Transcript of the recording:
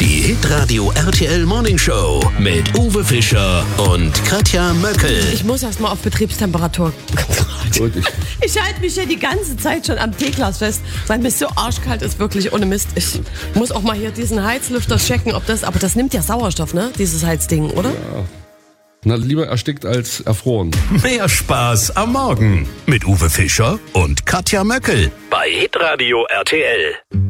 Die Hitradio RTL Morning Show mit Uwe Fischer und Katja Möckel. Ich muss erst mal auf Betriebstemperatur. Gut, Ich halte mich ja die ganze Zeit schon am Teeglas fest, weil mir so arschkalt ist, wirklich ohne Mist. Ich muss auch mal hier diesen Heizlüfter checken, aber das nimmt ja Sauerstoff, ne? Dieses Heizding, oder? Ja. Na, lieber erstickt als erfroren. Mehr Spaß am Morgen mit Uwe Fischer und Katja Möckel bei Hitradio RTL.